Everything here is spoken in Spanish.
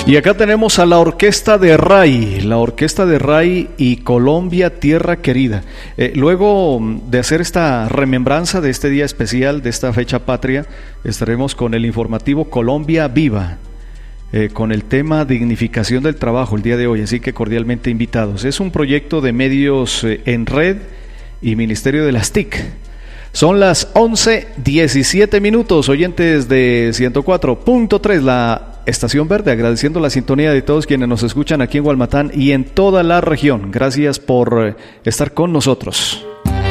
Y acá tenemos a la Orquesta de Ray y Colombia, Tierra Querida. Luego de hacer esta remembranza de este día especial, de esta fecha patria, estaremos con el informativo Colombia Viva, con el tema dignificación del trabajo el día de hoy, así que cordialmente invitados. Es un proyecto de medios en red y Ministerio de las TIC. Son las 11:17, oyentes de 104.3, la Estación Verde, agradeciendo la sintonía de todos quienes nos escuchan aquí en Gualmatán y en toda la región. Gracias por estar con nosotros.